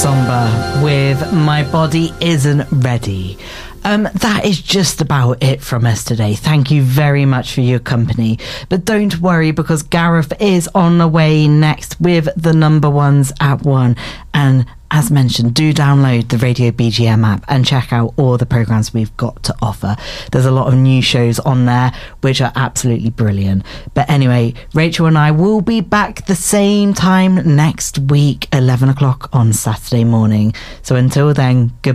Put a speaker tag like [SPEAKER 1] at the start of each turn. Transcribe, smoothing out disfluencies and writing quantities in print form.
[SPEAKER 1] Somber with My Body Isn't Ready. That is just about it from us today. Thank you very much for your company. But don't worry, because Gareth is on the way next with the number ones at 1. And as mentioned, do download the Radio BGM app and check out all the programmes we've got to offer. There's a lot of new shows on there which are absolutely brilliant. But anyway, Rachel and I will be back the same time next week, 11 o'clock on Saturday morning. So until then, goodbye.